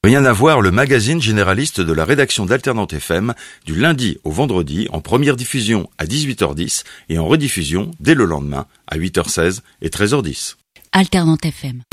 Rien à voir, le magazine généraliste de la rédaction d'Alternante FM, du lundi au vendredi, en première diffusion à 18h10 et en rediffusion dès le lendemain à 8h16 et 13h10. Alternante FM.